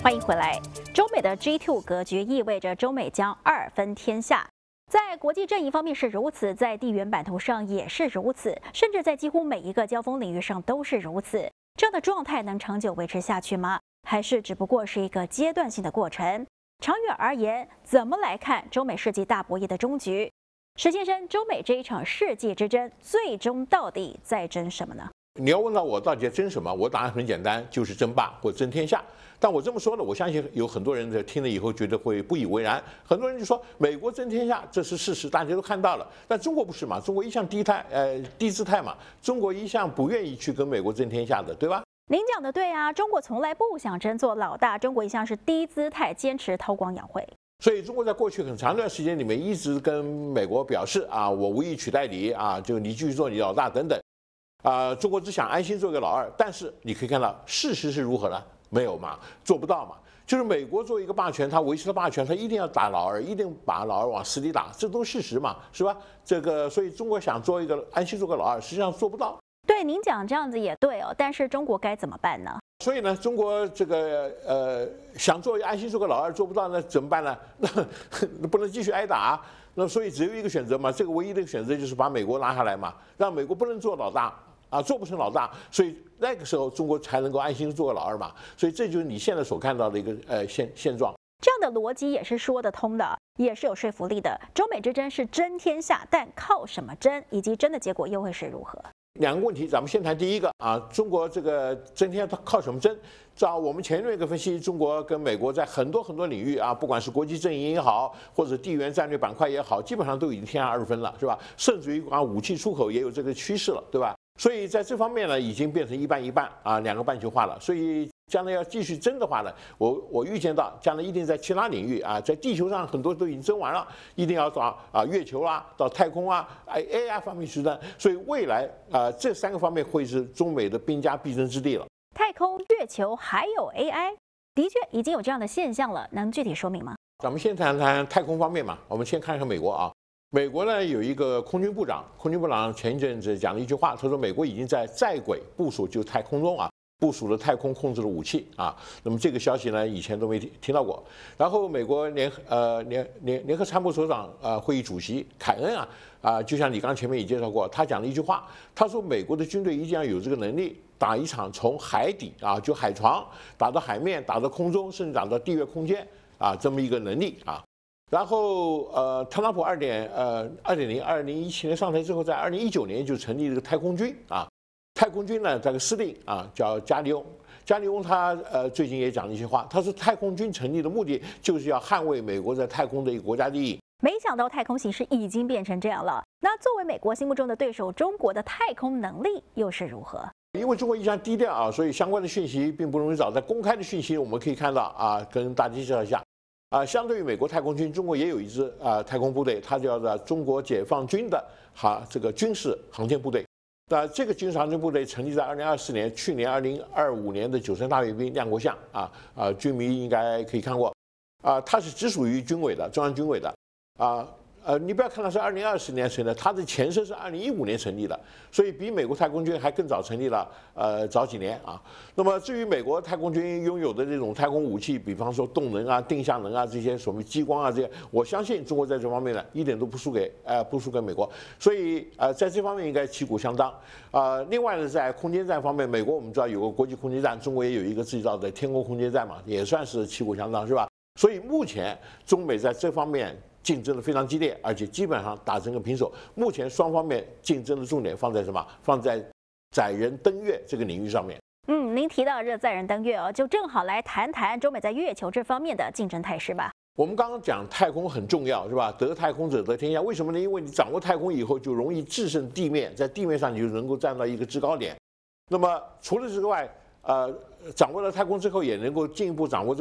欢迎回来。中美的 G2 格局意味着中美将二分天下，在国际阵营方面是如此，在地缘版图上也是如此，甚至在几乎每一个交锋领域上都是如此。这样的状态能长久维持下去吗？还是只不过是一个阶段性的过程？长远而言，怎么来看中美世纪大博弈的终局？石先生，中美这一场世纪之争，最终到底在争什么呢？ 你要问到我到底在争什么，我答案很简单，就是争霸或争天下。但我这么说呢，我相信有很多人在听了以后觉得会不以为然。很多人就说美国争天下，这是事实，大家都看到了。但中国不是嘛？中国一向低姿态嘛，中国一向不愿意去跟美国争天下的，对吧？ 您讲的对啊，中国从来不想争做老大，中国一向是低姿态，坚持韬光养晦。 所以中国在过去很长一段时间里面一直跟美国表示啊，我无意取代你啊，就你继续做你老大等等。中国只想安心做个老二，但是你可以看到事实是如何呢？没有嘛，做不到嘛。就是美国作为一个霸权，它维持了霸权，它一定要打老二，一定把老二往死里打，这都是事实嘛，是吧？所以中国想做一个安心做个老二，实际上做不到。 对，您讲这样子也对哦，但是中国该怎么办呢？ 所以呢，中国想做安心做个老二做不到，那怎么办呢？那不能继续挨打，那所以只有一个选择嘛，这个唯一的选择就是把美国拉下来嘛，让美国不能做老大。做不成老大，所以那个时候中国才能够安心做个老二嘛。所以这就是你现在所看到的一个现状。 这样的逻辑也是说得通的，也是有说服力的。中美之争是争天下，但靠什么争，以及争的结果又会是如何？ 两个问题，咱们先谈第一个啊，中国这个争天下靠什么争？照我们前面一个分析，中国跟美国在很多领域啊，不管是国际阵营也好，或者地缘战略板块也好，基本上都已经天下二分了，是吧？甚至于武器出口也有这个趋势了，对吧？所以在这方面呢，已经变成一半一半啊，两个半球化了。所以将来要继续争的话呢，我预见到将来一定在其他领域啊，在地球上很多都已经争完了，一定要到月球啊，到太空啊，AI 方面去争。所以未来这三个方面会是中美的兵家必争之地了。 太空、月球还有 AI， 的确已经有这样的现象了，能具体说明吗？ 咱们先谈谈太空方面嘛，我们先看看美国啊。美国呢有一个空军部长前一阵子讲了一句话，他说美国已经在轨部署，就太空中部署了太空控制的武器啊。那么这个消息呢以前都没听到过。然后美国联合参谋首长会议主席凯恩就像你刚前面也介绍过，他讲了一句话，他说美国的军队一定要有这个能力打一场从海底就海床打到海面，打到空中，甚至打到地月空间这么一个能力啊。然后特朗普2017年上台之后，在2019年就成立了个太空军太空军呢这个司令叫加里翁他最近也讲了一些话，他说太空军成立的目的就是要捍卫美国在太空的一个国家利益。 没想到太空形势已经变成这样了，那作为美国心目中的对手，中国的太空能力又是如何？ 因为中国一向低调所以相关的讯息并不容易找，在公开的讯息我们可以看到跟大家介绍一下。相对于美国太空军，中国也有一支太空部队，它叫做中国解放军的这个军事航天部队。那这个军事航天部队成立在2024年，去年2025年的93大阅兵亮过相军迷应该可以看过它是直属于军委的，中央军委的你不要看它是2020年成立的，它的前身是2015年成立的，所以比美国太空军还更早成立了早几年那么至于美国太空军拥有的这种太空武器，比方说动能定向能这些所谓激光这些，我相信中国在这方面呢一点都不输给美国，所以在这方面应该旗鼓相当另外呢，在空间站方面，美国我们知道有个国际空间站，中国也有一个自己造的天宫空间站嘛，也算是旗鼓相当，是吧？所以目前中美在这方面竞争的非常激烈，而且基本上打成个平手。目前双方面竞争的重点放在什么？放在载人登月这个领域上面。 您提到这载人登月就正好来谈谈中美在月球这方面的竞争态势吧。 我们刚刚讲太空很重要，是吧？得太空者得天下。为什么呢？因为你掌握太空以后，就容易制胜地面，在地面上你就能够站到一个制高点。那么除了这个外，掌握了太空之后，也能够进一步掌握